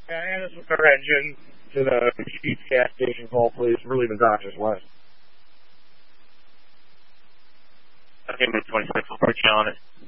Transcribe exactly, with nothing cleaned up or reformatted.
Yeah, and this is our engine to the Chiefs gas station call, please. Relieve and Dodgers West. Okay, twenty-six, we'll put you on it.